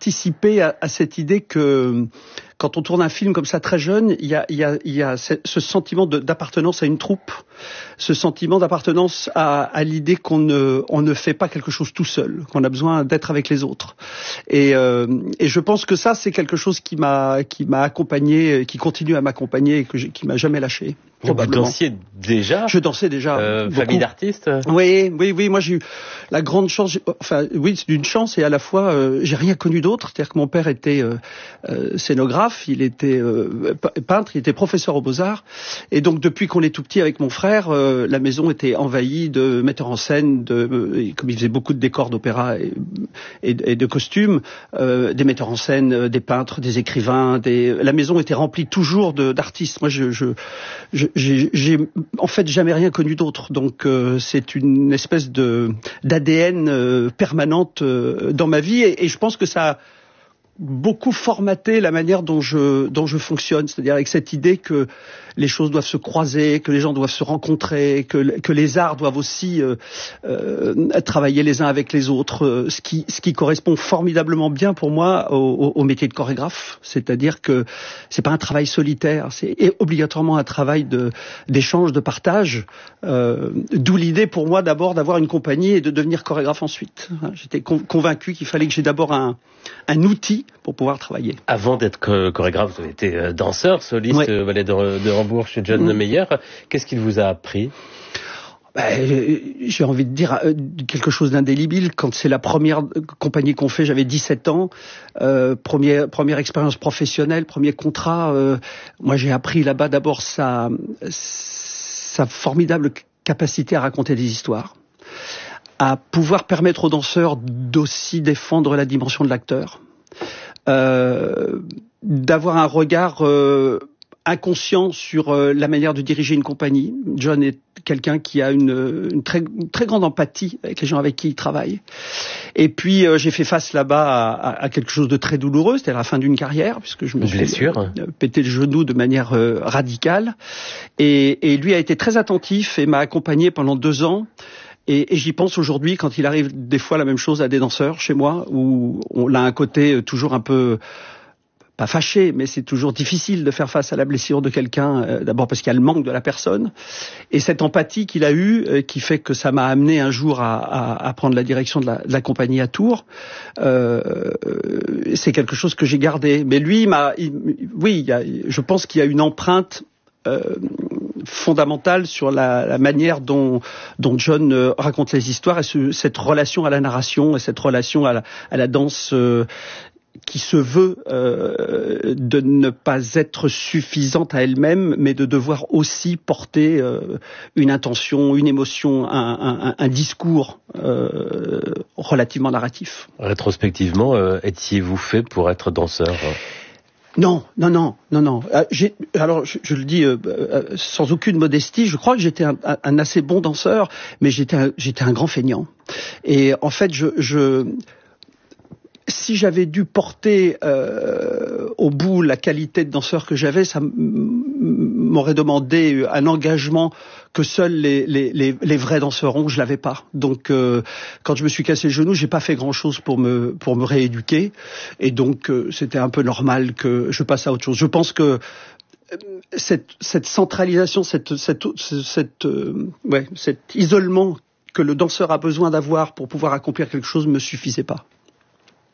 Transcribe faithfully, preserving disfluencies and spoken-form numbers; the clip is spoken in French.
participé à, à cette idée que quand on tourne un film comme ça très jeune, il y a, il y a, il y a ce sentiment de, d'appartenance à une troupe, ce sentiment d'appartenance à, à l'idée qu'on ne, on ne fait pas quelque chose tout seul, qu'on a besoin d'être avec les autres. Et, euh, et je pense que ça, c'est quelque chose qui m'a, qui m'a accompagné, qui continue à m'accompagner et que j'ai, qui m'a jamais lâché. Vous dansiez déjà? Je dansais déjà. Euh, famille d'artistes? Oui, oui, oui. Moi, j'ai eu la grande chance. Enfin, oui, c'est une chance et à la fois, euh, j'ai rien connu d'autre. C'est-à-dire que mon père était euh, euh, scénographe, il était euh, peintre, il était professeur aux Beaux-Arts. Et donc, depuis qu'on est tout petit avec mon frère, euh, la maison était envahie de metteurs en scène, de, euh, comme il faisait beaucoup de décors d'opéra et, et, et de costumes, euh, des metteurs en scène, euh, des peintres, des écrivains. Des... La maison était remplie toujours de, d'artistes. Moi, je, je, je J'ai, j'ai en fait jamais rien connu d'autre, donc euh, c'est une espèce de d'A D N euh, permanente euh, dans ma vie et, et je pense que ça a beaucoup formaté la manière dont je dont je fonctionne, c'est-à-dire avec cette idée que les choses doivent se croiser, que les gens doivent se rencontrer, que que les arts doivent aussi euh, euh, travailler les uns avec les autres, euh, ce qui ce qui correspond formidablement bien pour moi au, au métier de chorégraphe, c'est-à-dire que c'est pas un travail solitaire, c'est obligatoirement un travail de d'échange, de partage, euh, d'où l'idée pour moi d'abord d'avoir une compagnie et de devenir chorégraphe ensuite. J'étais con- convaincu qu'il fallait que j'ai d'abord un un outil pour pouvoir travailler. Avant d'être chorégraphe, vous avez été danseur, soliste, ouais. au ballet de, de Hambourg chez John mmh. Meyer. Qu'est-ce qu'il vous a appris? Ben, j'ai envie de dire euh, quelque chose d'indélébile. Quand c'est la première compagnie qu'on fait, j'avais dix-sept ans, euh, première, première expérience professionnelle, premier contrat. Euh, moi, j'ai appris là-bas d'abord sa, sa formidable capacité à raconter des histoires, à pouvoir permettre aux danseurs d'aussi défendre la dimension de l'acteur, euh, d'avoir un regard euh, inconscient sur euh, la manière de diriger une compagnie. John est quelqu'un qui a une, une, très, une très grande empathie avec les gens avec qui il travaille. Et puis euh, j'ai fait face là-bas à, à, à quelque chose de très douloureux, c'était la fin d'une carrière, puisque je me suis euh, pété le genou de manière euh, radicale. Et, et lui a été très attentif et m'a accompagné pendant deux ans. Et, et j'y pense aujourd'hui quand il arrive des fois la même chose à des danseurs chez moi, où on a un côté toujours un peu, pas fâché, mais c'est toujours difficile de faire face à la blessure de quelqu'un, euh, d'abord parce qu'il y a le manque de la personne, et cette empathie qu'il a eue, euh, qui fait que ça m'a amené un jour à, à, à prendre la direction de la, de la compagnie à Tours, euh, c'est quelque chose que j'ai gardé. Mais lui, il m'a, il, oui, il y a, je pense qu'il y a une empreinte euh, fondamentale sur la, la manière dont, dont John euh, raconte les histoires et ce, cette relation à la narration et cette relation à la, à la danse euh, qui se veut euh, de ne pas être suffisante à elle-même, mais de devoir aussi porter euh, une intention, une émotion, un, un, un discours euh, relativement narratif. Rétrospectivement, euh, étiez-vous fait pour être danseur ? Non, non, non, non, non. Euh, j'ai, alors, je, je le dis euh, euh, sans aucune modestie, je crois que j'étais un, un, un assez bon danseur, mais j'étais un, j'étais un grand feignant. Et en fait, je... je si j'avais dû porter euh, au bout la qualité de danseur que j'avais, ça m'aurait demandé un engagement que seuls les, les, les, les vrais danseurs ont. Je l'avais pas. Donc, euh, quand je me suis cassé le genou, j'ai pas fait grand-chose pour me pour me rééduquer, et donc euh, c'était un peu normal que je passe à autre chose. Je pense que cette cette centralisation, cette cette cette euh, ouais, cet isolement que le danseur a besoin d'avoir pour pouvoir accomplir quelque chose me suffisait pas.